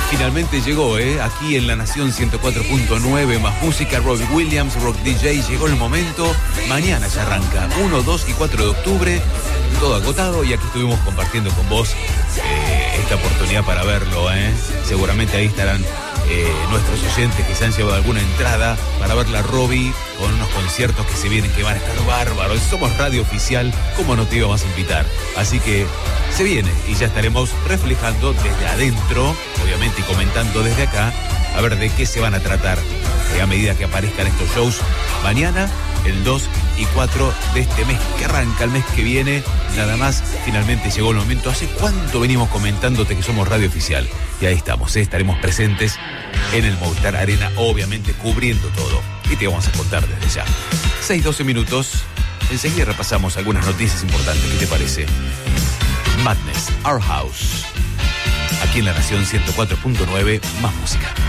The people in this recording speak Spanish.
Finalmente llegó, aquí en La Nación 104.9, más música, Robbie Williams, Rock DJ, llegó el momento. Mañana ya arranca, 1, 2 y 4 de octubre, todo agotado y aquí estuvimos compartiendo con vos esta oportunidad para verlo, Seguramente ahí estarán nuestros oyentes que se han llevado alguna entrada para ver la Robbie con unos conciertos que se vienen, que van a estar bárbaros. Somos radio oficial, ¿cómo no te íbamos a invitar? Así que se viene y ya estaremos reflejando desde adentro, obviamente, y comentando desde acá, a ver de qué se van a tratar a medida que aparezcan estos shows mañana, el 2 y 4 de este mes que arranca el mes que viene. Nada más, finalmente llegó el momento. ¿Hace cuánto venimos comentándote que somos radio oficial? Y ahí estamos, estaremos presentes en el Movistar Arena, obviamente cubriendo todo. Y te vamos a contar desde ya. 6-12 minutos. Enseguida repasamos algunas noticias importantes. ¿Qué te parece? Madness, Our House. Aquí en La Nación 104.9, más música.